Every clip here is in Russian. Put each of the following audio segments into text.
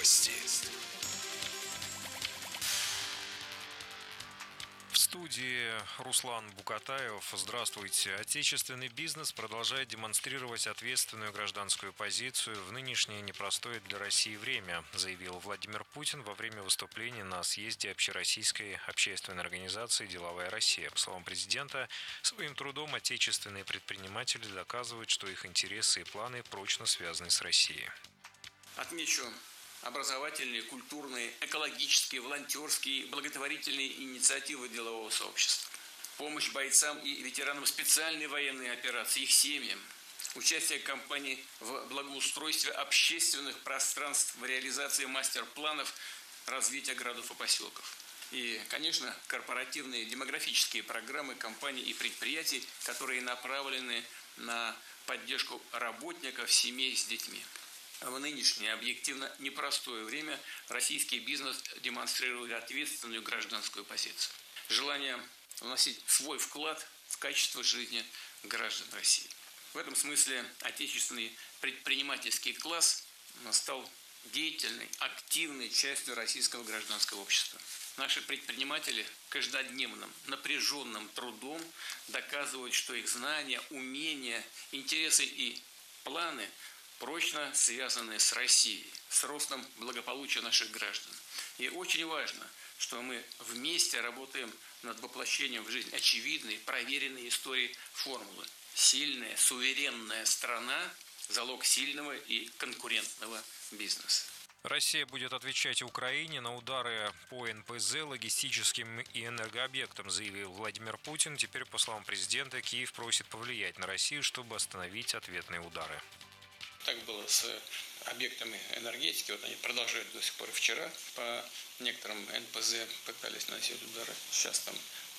Новости. В студии Руслан Букатаев. Здравствуйте. Отечественный бизнес продолжает демонстрировать ответственную гражданскую позицию в нынешнее непростое для России время, заявил Владимир Путин во время выступления на съезде Общероссийской общественной организации «Деловая Россия». По словам президента, своим трудом отечественные предприниматели доказывают, что их интересы и планы прочно связаны с Россией. Отмечу образовательные, культурные, экологические, волонтерские, благотворительные инициативы делового сообщества. Помощь бойцам и ветеранам специальной военной операции, их семьям. Участие компаний в благоустройстве общественных пространств, в реализации мастер-планов развития городов и поселков. И, конечно, корпоративные демографические программы компаний и предприятий, которые направлены на поддержку работников, семей с детьми. В нынешнее объективно непростое время российский бизнес демонстрирует ответственную гражданскую позицию. Желание вносить свой вклад в качество жизни граждан России. В этом смысле отечественный предпринимательский класс стал деятельной, активной частью российского гражданского общества. Наши предприниматели каждодневным, напряженным трудом доказывают, что их знания, умения, интересы и планы прочно связаны с Россией, с ростом благополучия наших граждан. И очень важно, что мы вместе работаем над воплощением в жизнь очевидной, проверенной истории формулы. Сильная, суверенная страна – залог сильного и конкурентного бизнеса. Россия будет отвечать Украине на удары по НПЗ, логистическим и энергообъектам, заявил Владимир Путин. Теперь, по словам президента, Киев просит повлиять на Россию, чтобы остановить ответные удары. Так было с объектами энергетики. Вот они продолжают до сих пор. Вчера по некоторым НПЗ пытались наносить удары. Сейчас там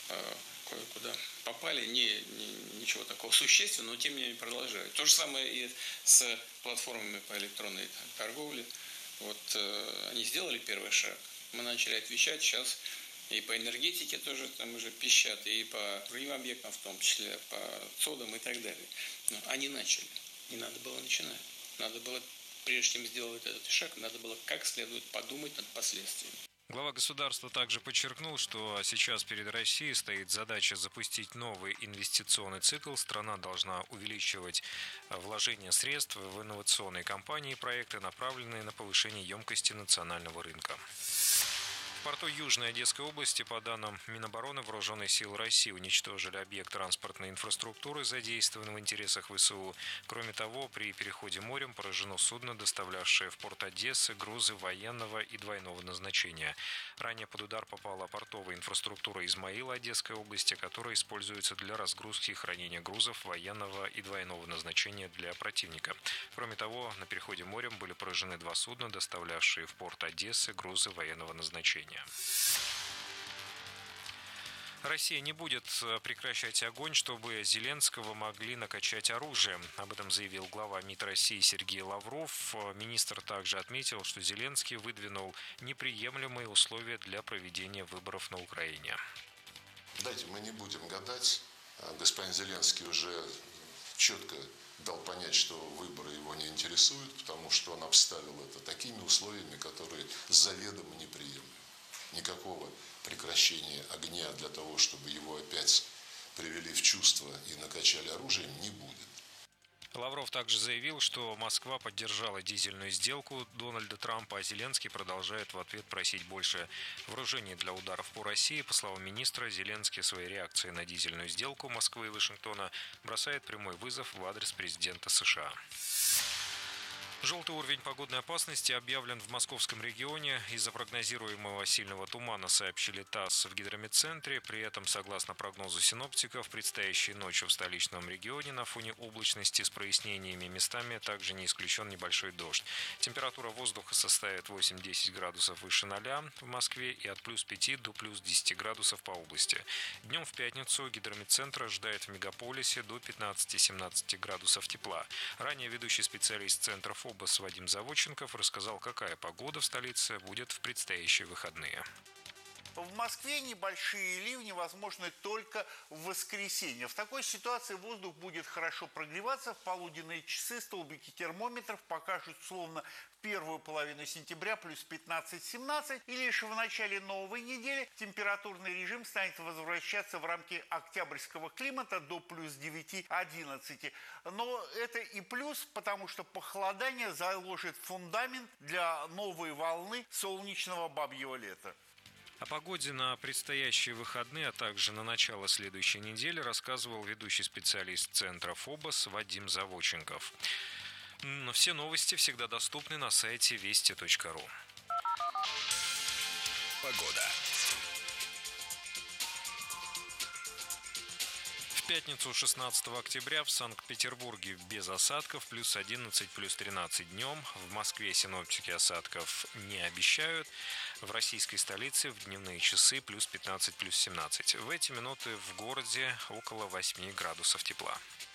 кое-куда попали. Ничего такого существенного, но тем не менее продолжают. То же самое и с платформами по электронной торговле. Вот они сделали первый шаг. Мы начали отвечать. Сейчас и по энергетике тоже там уже пищат, и по другим объектам, в том числе по ЦОДам и так далее. Но они начали. Не надо было начинать. Надо было, прежде чем сделать этот шаг, надо было как следует подумать над последствиями. Глава государства также подчеркнул, что сейчас перед Россией стоит задача запустить новый инвестиционный цикл. Страна должна увеличивать вложения средств в инновационные компании и проекты, направленные на повышение емкости национального рынка. В порту Южной Одесской области, по данным Минобороны, вооруженные силы России уничтожили объект транспортной инфраструктуры, задействованный в интересах ВСУ. Кроме того, при переходе морем поражено судно, доставлявшее в порт Одессы грузы военного и двойного назначения. Ранее под удар попала портовая инфраструктура Измаила Одесской области, которая используется для разгрузки и хранения грузов военного и двойного назначения для противника. Кроме того, на переходе морем были поражены два судна, доставлявшие в порт Одессы грузы военного назначения. Россия не будет прекращать огонь, чтобы Зеленского могли накачать оружием. Об этом заявил глава МИД России Сергей Лавров. Министр также отметил, что Зеленский выдвинул неприемлемые условия для проведения выборов на Украине. Дайте, мы не будем гадать. Господин Зеленский уже четко дал понять, что выборы его не интересуют, потому что он обставил это такими условиями, которые заведомо неприемлемы. Никакого прекращения огня для того, чтобы его опять привели в чувство и накачали оружием, не будет. Лавров также заявил, что Москва поддержала дизельную сделку Дональда Трампа, а Зеленский продолжает в ответ просить больше вооружений для ударов по России. По словам министра, Зеленский своей реакцией на дизельную сделку Москвы и Вашингтона бросает прямой вызов в адрес президента США. Желтый уровень погодной опасности объявлен в московском регионе. Из-за прогнозируемого сильного тумана, сообщили ТАСС в гидрометцентре. При этом, согласно прогнозу синоптиков, предстоящей ночью в столичном регионе на фоне облачности с прояснениями местами также не исключен небольшой дождь. Температура воздуха составит 8-10 градусов выше 0 в Москве и от плюс 5 до плюс 10 градусов по области. Днем в пятницу гидрометцентр ожидает в мегаполисе до 15-17 градусов тепла. Ранее ведущий специалист центра ФОБОС Вадим Заводченков рассказал, какая погода в столице будет в предстоящие выходные. В Москве небольшие ливни возможны только в воскресенье. В такой ситуации воздух будет хорошо прогреваться. В полуденные часы столбики термометров покажут словно в первую половину сентября плюс 15-17. И лишь в начале новой недели температурный режим станет возвращаться в рамки октябрьского климата до плюс 9-11. Но это и плюс, потому что похолодание заложит фундамент для новой волны солнечного бабьего лета. О погоде на предстоящие выходные, а также на начало следующей недели рассказывал ведущий специалист Центра ФОБОС Вадим Заводченков. Все новости всегда доступны на сайте вести.ру. Погода. В пятницу 16 октября в Санкт-Петербурге без осадков плюс 11, плюс 13 днем. В Москве синоптики осадков не обещают. В российской столице в дневные часы плюс 15, плюс 17. В эти минуты в городе около 8 градусов тепла.